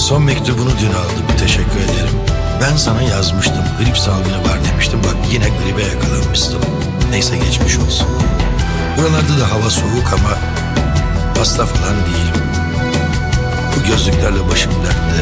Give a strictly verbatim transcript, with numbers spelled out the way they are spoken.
Son mektubunu dün aldım, teşekkür ederim. Ben sana yazmıştım, grip salgını var demiştim. Bak yine gribe yakalanmıştım. Neyse geçmiş olsun. Buralarda da hava soğuk ama hasta falan değilim. Bu gözlüklerle başım dertte.